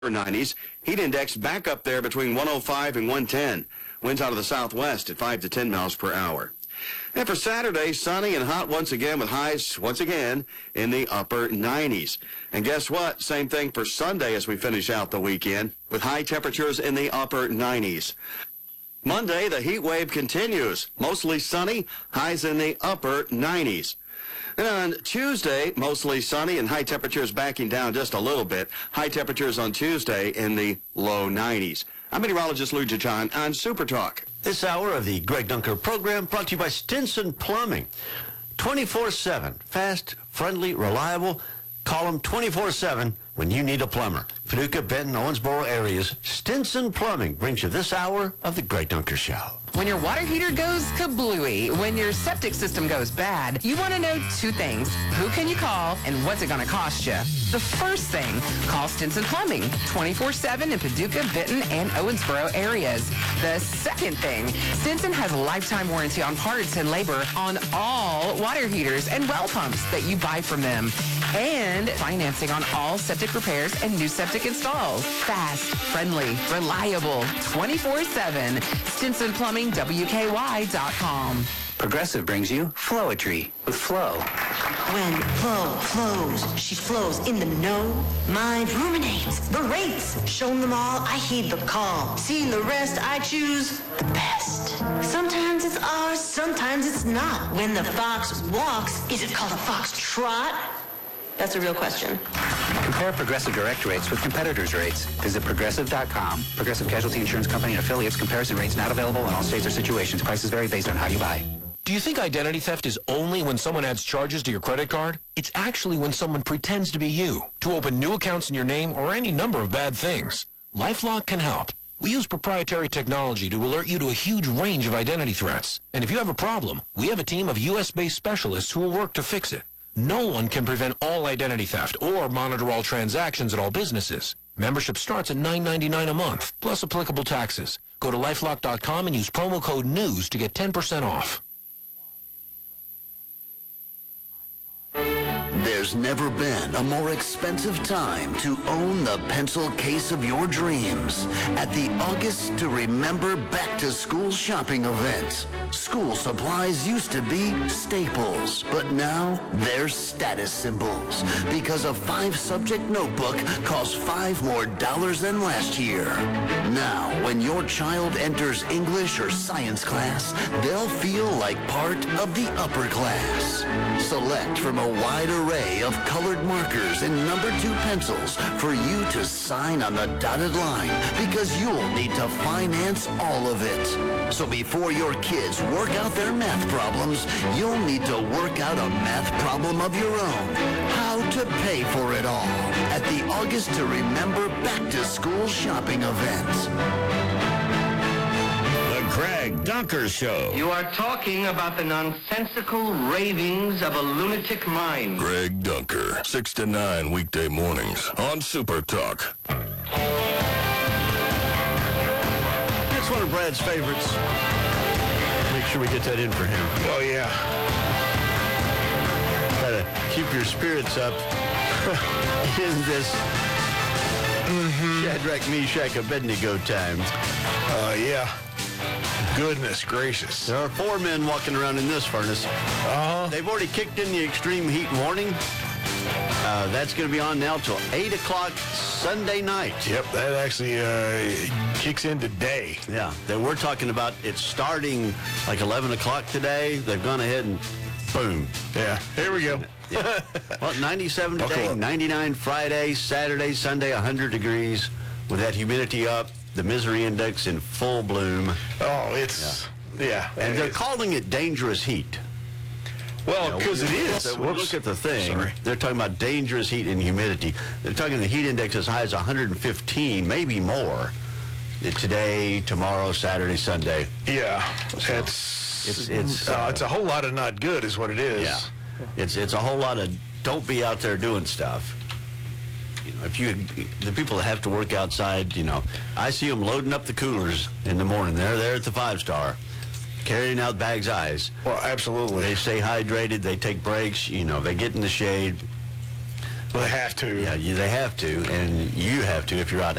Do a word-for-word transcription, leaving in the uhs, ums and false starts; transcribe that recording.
nineties. Heat index back up there between one oh five and one ten. Winds out of the southwest at five to ten miles per hour. And for Saturday, sunny and hot once again with highs once again in the upper nineties. And guess what? Same thing for Sunday as we finish out the weekend with high temperatures in the upper nineties. Monday, the heat wave continues. Mostly sunny, highs in the upper nineties. And on Tuesday, mostly sunny and high temperatures backing down just a little bit. High temperatures on Tuesday in the low nineties. I'm meteorologist Lou John on Super Talk. This hour of the Greg Dunker program brought to you by Stinson Plumbing. twenty-four seven. Fast, friendly, reliable. Call them twenty-four seven when you need a plumber. Paducah, Benton, Owensboro areas. Stinson Plumbing brings you this hour of the Greg Dunker Show. When your water heater goes kablooey, when your septic system goes bad, you want to know two things. Who can you call and what's it going to cost you? The first thing, call Stinson Plumbing, twenty-four seven in Paducah, Benton, and Owensboro areas. The second thing, Stinson has a lifetime warranty on parts and labor on all water heaters and well pumps that you buy from them. And financing on all septic repairs and new septic installs. Fast, friendly, reliable, twenty-four seven. Stinson Plumbing, W K Y dot com. Progressive brings you Flowetry with Flo. When Flo flows, she flows in the know. Mind ruminates, berates, shown them all, I heed the call. Seeing the rest, I choose the best. Sometimes it's ours, sometimes it's not. When the fox walks, is it called a fox trot? That's a real question. Compare Progressive direct rates with competitors' rates. Visit Progressive dot com. Progressive Casualty Insurance Company and affiliates. Comparison rates not available in all states or situations. Prices vary based on how you buy. Do you think identity theft is only when someone adds charges to your credit card? It's actually when someone pretends to be you, to open new accounts in your name or any number of bad things. LifeLock can help. We use proprietary technology to alert you to a huge range of identity threats. And if you have a problem, we have a team of U S based specialists who will work to fix it. No one can prevent all identity theft or monitor all transactions at all businesses. Membership starts at nine ninety-nine a month, plus applicable taxes. Go to lifelock dot com and use promo code NEWS to get ten percent off. There's never been a more expensive time to own the pencil case of your dreams at the August to Remember Back to School shopping event. School supplies used to be staples, but now they're status symbols because a five-subject notebook costs five more dollars than last year. Now, when your child enters English or science class, they'll feel like part of the upper class. Select from a wide array of colored markers and number two pencils for you to sign on the dotted line because you'll need to finance all of it. So before your kids work out their math problems, you'll need to work out a math problem of your own. How to pay for it all at the August to Remember Back to School shopping event. Greg Dunker Show. You are talking about the nonsensical ravings of a lunatic mind. Greg Dunker, six to nine weekday mornings on Super Talk. It's one of Brad's favorites. Make sure we get that in for him. Oh, yeah. Try to keep your spirits up in this mm-hmm. Shadrach, Meshach, Abednego time. Uh, yeah. Goodness gracious. There are four men walking around in this furnace. Uh-huh. They've already kicked in the extreme heat warning. Uh, that's going to be on now till eight o'clock Sunday night. Yep, that actually uh, kicks in today. Yeah, then we're talking about it starting like eleven o'clock today. They've gone ahead and boom. Yeah, here we go. Yeah. Well, ninety-seven today, okay. ninety-nine Friday, Saturday, Sunday, one hundred degrees with that humidity up. The misery index in full bloom. Oh, it's, yeah. yeah and they're is. calling it dangerous heat. Well, because you know, it is. So when you look at the thing, Sorry. They're talking about dangerous heat and humidity. They're talking the heat index as high as one hundred fifteen, maybe more, today, tomorrow, Saturday, Sunday. Yeah, so it's, it's, it's, uh, uh, it's a whole lot of not good is what it is. Yeah, it's, it's a whole lot of don't be out there doing stuff. You know, if you, the people that have to work outside, you know, I see them loading up the coolers in the morning. They're there at the five-star, carrying out bags of ice. Well, absolutely. They stay hydrated. They take breaks. You know, they get in the shade. Well, they have to. Yeah, you, they have to, and you have to if you're out